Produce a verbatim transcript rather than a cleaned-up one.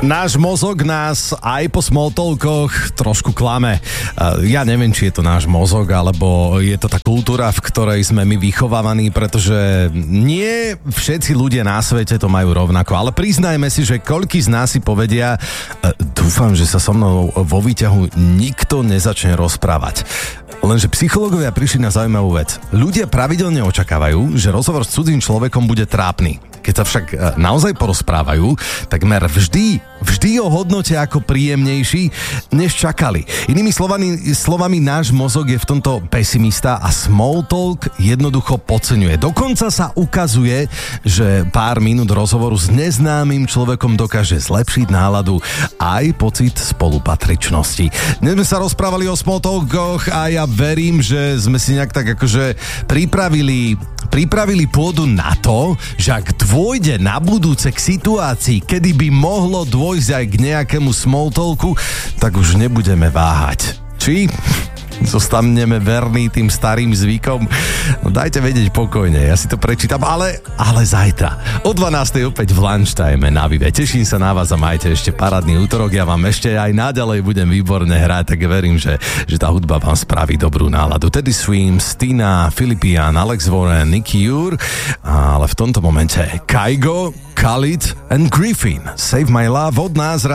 Náš mozog nás aj po smalltalkoch trošku klame. Ja neviem, či je to náš mozog, alebo je to tá kultúra, v ktorej sme my vychovávaní, pretože nie všetci ľudia na svete to majú rovnako. Ale priznajme si, že koľký z nás si povedia, dúfam, že sa so mnou vo výťahu nikto nezačne rozprávať. Lenže psychológovia prišli na zaujímavú vec. Ľudia pravidelne očakávajú, že rozhovor s cudzým človekom bude trápny. Keď sa však naozaj porozprávajú, takmer vždy, vždy ho hodnotia ako príjemnejší, než čakali. Inými slovami, slovami náš mozog je v tomto pesimista a small talk jednoducho podceňuje. Dokonca sa ukazuje, že pár minút rozhovoru s neznámym človekom dokáže zlepšiť náladu aj pocit spolupatričnosti. Dnes sme sa rozprávali o small talkoch a ja verím, že sme si nejak tak akože pripravili, pripravili pôdu na to, že ak dôjde na budúce k situácii, kedy by mohlo dôjsť aj k nejakému small talku, tak už nebudeme váhať. Či zostaneme verní tým starým zvykom? No dajte vedieť pokojne, ja si to prečítam, ale, ale zajtra. O dvanástej opäť v lunchtime na Vive. Teším sa na vás a majte ešte parádny útorok. Ja vám ešte aj naďalej budem výborne hrať, tak verím, že, že tá hudba vám spraví dobrú náladu. Teddy Swims, Tina, Filipian, Alex Warren, Nicky Jur, ale v tomto momente Kygo, Khalid and Griffin. Save My Love od nás.